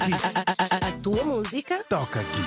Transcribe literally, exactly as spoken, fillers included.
Kids. A, a- a- a tua música Toca aqui.